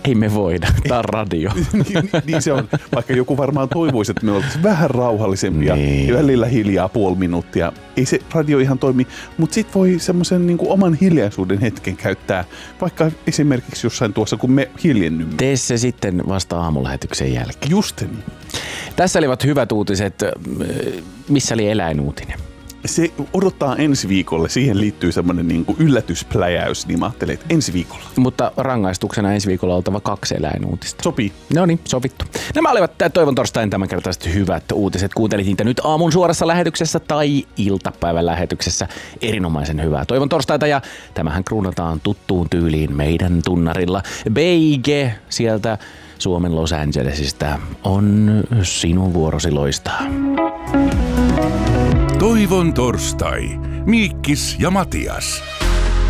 Ei me voida, tää on radio. Niin se on, vaikka joku varmaan toivoisi, että me oltaisiin vähän rauhallisempia ja välillä hiljaa puoli minuuttia. Ei se radio ihan toimi, mutta sit voi semmoisen niin kuin oman hiljaisuuden hetken käyttää, vaikka esimerkiksi jossain tuossa, kun me hiljennymme. Tee se sitten vasta aamulähetyksen jälkeen. Just niin. Tässä olivat hyvät uutiset. Missä oli eläinuutinen? Se odottaa ensi viikolle. Siihen liittyy semmoinen niin kuin yllätyspläjäys, niin mä ajattelin, että ensi viikolla. Mutta rangaistuksena ensi viikolla oltava 2 eläinuutista. Sopii. No niin, sovittu. Nämä olivat Toivon torstain tämänkertaiset hyvät uutiset. Kuuntelit niitä nyt aamun suorassa lähetyksessä tai iltapäivän lähetyksessä. Erinomaisen hyvää Toivon torstaita ja tämähän kruunataan tuttuun tyyliin meidän tunnarilla. Beige sieltä Suomen Los Angelesista on sinun vuorosi loistaa. Toivon torstai. Miikkis ja Matias.